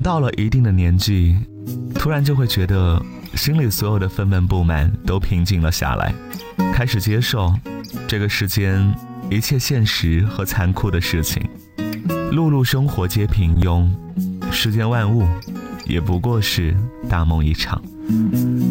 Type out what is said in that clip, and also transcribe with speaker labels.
Speaker 1: 到了一定的年纪，突然就会觉得心里所有的愤懑不满都平静了下来，开始接受这个世间一切现实和残酷的事情。碌碌生活皆平庸，世间万物也不过是大梦一场。